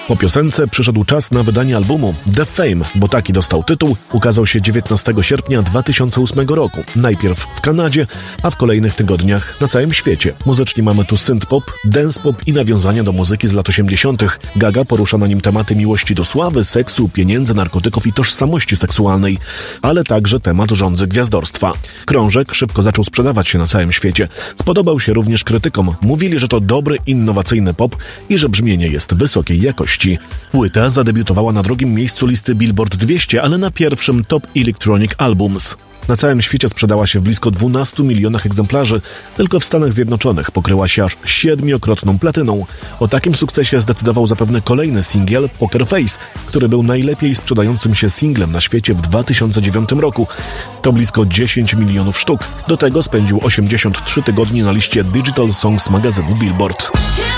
Po piosence przyszedł czas na wydanie albumu. The Fame, bo taki dostał tytuł, ukazał się 19 sierpnia 2008 roku. Najpierw w Kanadzie, a w kolejnych tygodniach na całym świecie. Muzycznie mamy tu synth-pop, dance-pop i nawiązania do muzyki z lat 80. Gaga porusza na nim tematy miłości do sławy, seksu, pieniędzy, narkotyków i tożsamości seksualnej, ale także temat żądzy gwiazdorstwa. Krążek szybko zaczął sprzedawać się na całym świecie. Spodobał się również krytykom. Mówili, że to dobry, innowacyjny pop i że brzmienie jest wysokiej jakości. Płyta zadebiutowała na 2. miejscu listy Billboard 200, ale na 1. Top Electronic Albums. Na całym świecie sprzedała się w blisko 12 milionach egzemplarzy. Tylko w Stanach Zjednoczonych pokryła się aż 7-krotną platyną. O takim sukcesie zdecydował zapewne kolejny singiel Poker Face, który był najlepiej sprzedającym się singlem na świecie w 2009 roku. To blisko 10 milionów sztuk. Do tego spędził 83 tygodnie na liście Digital Songs magazynu Billboard.